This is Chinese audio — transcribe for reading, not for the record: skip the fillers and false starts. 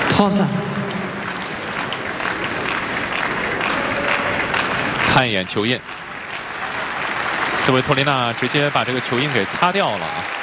30. 看一眼球印，斯维托琳娜直接把这个球印给擦掉了啊。